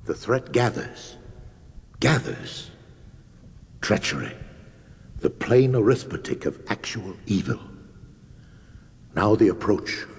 The threat gathers. Treachery, the plain arithmetic of actual evil. Now the approach